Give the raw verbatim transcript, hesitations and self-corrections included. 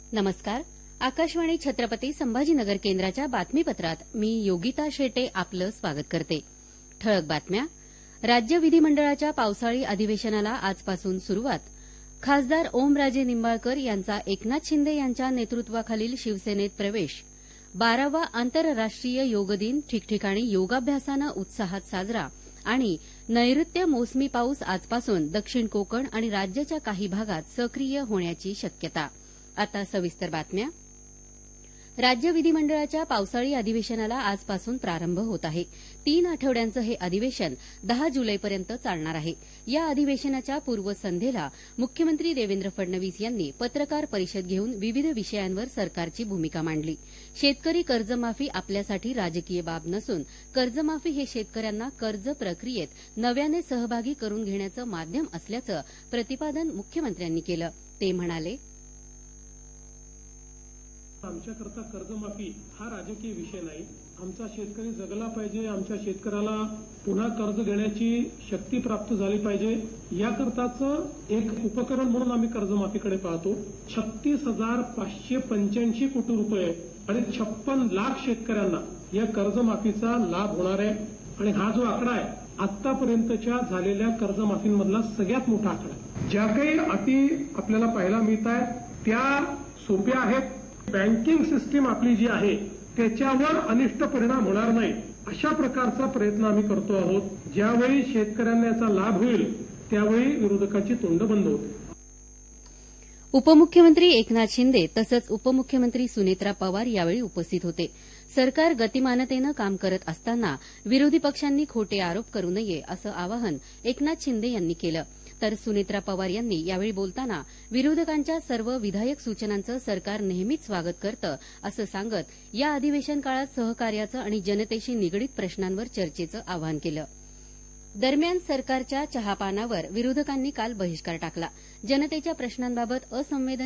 नमस्कार. आकाशवाणी छत्रपती संभाजीनगर केंद्राच्या बातमीपत्रात मी योगिता शेटे आपलं स्वागत करते. ठळक बातम्या. राज्य विधिमंडळाच्या पावसाळी अधिवेशनाला आजपासून सुरुवात. खासदार ओमराजे निंबाळकर यांचा एकनाथ शिंदे यांच्या नेतृत्वाखालील शिवसेनेत प्रवेश. बारावा आंतरराष्ट्रीय योग दिन ठिकठिकाणी योगाभ्यासानं उत्साहात साजरा आणि नैऋत्य मोसमी पाऊस आजपासून दक्षिण कोकण आणि राज्याच्या काही भागात सक्रिय होण्याची शक्यता. आता सविस्तर बातम्या. राज्य विधिमंडळाच्या पावसाळी अधिवेशनाला आजपासून प्रारंभ होत आहे. तीन आठवड्यांचं हे अधिवेशन दहा जुलैपर्यंत चालणार आहे. या अधिवेशनाच्या पूर्वसंध्येला मुख्यमंत्री देवेंद्र फडणवीस यांनी पत्रकार परिषद घेऊन विविध विषयांवर सरकारची भूमिका मांडली. शेतकरी कर्जमाफी आपल्यासाठी राजकीय बाब नसून कर्जमाफी हे शेतकऱ्यांना कर्ज प्रक्रियेत नव्याने सहभागी करून घेण्याचं माध्यम असल्याचं प्रतिपादन मुख्यमंत्र्यांनी केलं. ते म्हणाले, आमच्याकरता कर्जमाफी हा राजकीय विषय नाही. आमचा शेतकरी जगला पाहिजे, आमच्या शेतकऱ्याला पुन्हा कर्ज घेण्याची शक्ती प्राप्त झाली पाहिजे, याकरताचं एक उपकरण म्हणून आम्ही कर्जमाफीकडे पाहतो. छत्तीस हजार पाचशे पंच्याऐंशी कोटी रुपये आणि छप्पन लाख शेतकऱ्यांना या कर्जमाफीचा लाभ होणार आहे. आणि हा जो आकडा आहे आतापर्यंतच्या झालेल्या कर्जमाफींमधला सगळ्यात मोठा आकडा आहे. ज्या काही अटी आपल्याला पाहायला मिळत आहेत त्या सोप्या आहेत. बँकिंग सिस्टीम आपली जी आहे त्याच्यावर अनिष्ट परिणाम होणार नाही अशा प्रकारचा प्रयत्न आम्ही करतो आहोत. ज्यावेळी शेतकऱ्यांना याचा लाभ होईल त्यावेळी विरोधकाची तोंड बंद होतील. उपमुख्यमंत्री एकनाथ शिंदे तसंच उपमुख्यमंत्री सुनेत्रा पवार यावेळी उपस्थित होते. सरकार गतिमानतेनं काम करत असताना विरोधी पक्षांनी खोटे आरोप करू नये असं आवाहन एकनाथ शिंदे यांनी केलं. तर सुनेत्रा पवार यांनी यावेळी बोलताना विरोधकांच्या सर्व विधायक सूचनांचं सरकार नेहमीच स्वागत करतं असं सांगत या अधिवेशन काळात सहकार्याचं आणि जनतेशी निगडीत प्रश्नांवर चर्चेचं आवाहन केलं. दरम्यान सरकारच्या चहापानावर विरोधकांनी काल बहिष्कार टाकला. जनतेच्या प्रश्नांबाबत असंवेदनशील